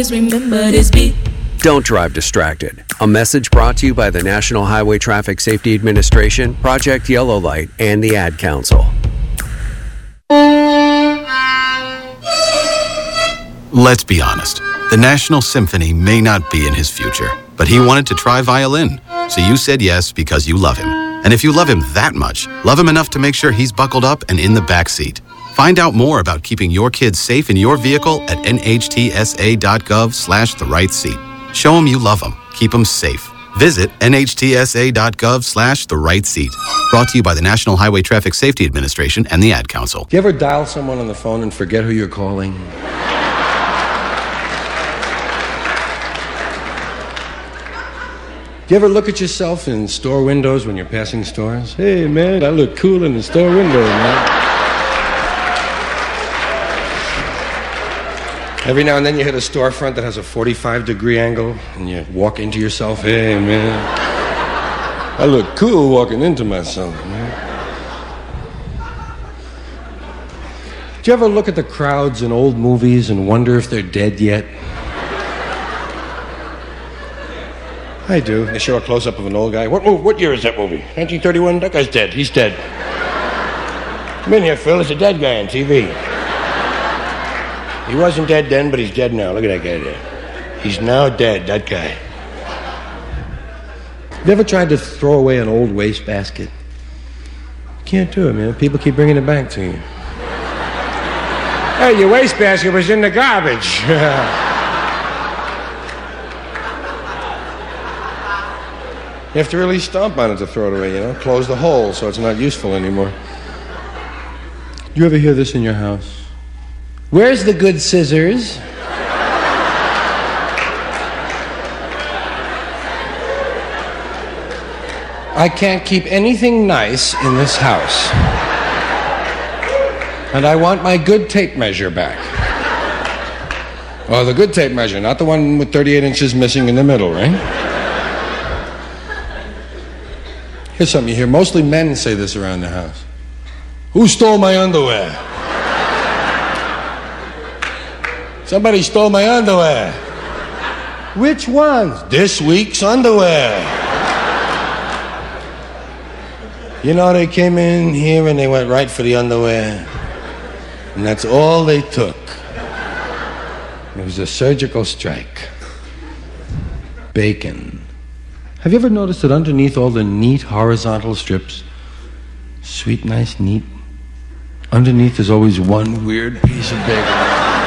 Remember this beat. Don't drive distracted. A message brought to you by the National Highway Traffic Safety Administration, Project Yellow Light, and the Ad Council. Let's be honest. The National Symphony may not be in his future, but he wanted to try violin. So you said yes because you love him. And if you love him that much, love him enough to make sure he's buckled up and in the back seat. Find out more about keeping your kids safe in your vehicle at nhtsa.gov/the-right-seat. Show them you love them. Keep them safe. Visit nhtsa.gov/the-right-seat. Brought to you by the National Highway Traffic Safety Administration and the Ad Council. Do you ever dial someone on the phone and forget who you're calling? Do you ever look at yourself in store windows when you're passing stores? Hey, man, I look cool in the store window, man. Every now and then you hit a storefront that has a 45-degree angle, and you walk into yourself, hey, man, I look cool walking into myself, man. Do you ever look at the crowds in old movies and wonder if they're dead yet? I do. They show a close-up of an old guy. What year is that movie? 1931? That guy's dead. He's dead. Come in here, Phil. It's a dead guy on TV. He wasn't dead then, but he's dead now. Look at that guy there. He's now dead, that guy. Have you ever tried to throw away an old wastebasket? Can't do it, man. People keep bringing it back to you. Hey, your wastebasket was in the garbage. You have to really stomp on it to throw it away, you know? Close the hole so it's not useful anymore. You ever hear this in your house? Where's the good scissors? I can't keep anything nice in this house. And I want my good tape measure back. Well, the good tape measure, not the one with 38 inches missing in the middle, right? Here's something you hear. Mostly men say this around the house. Who stole my underwear? Somebody stole my underwear. Which ones? This week's underwear. You know, they came in here and they went right for the underwear. And that's all they took. It was a surgical strike. Bacon. Have you ever noticed that underneath all the neat horizontal strips, sweet, nice, neat, underneath there's always one weird piece of bacon?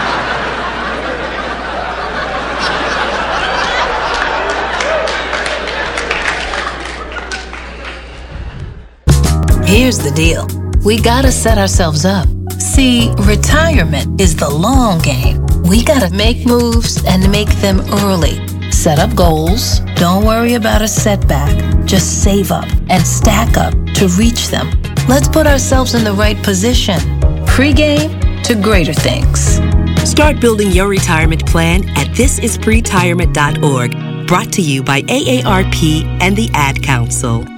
Here's the deal. We gotta set ourselves up. See, retirement is the long game. We gotta make moves and make them early. Set up goals. Don't worry about a setback. Just save up and stack up to reach them. Let's put ourselves in the right position. Pre-game to greater things. Start building your retirement plan at thisispretirement.org. Brought to you by AARP and the Ad Council.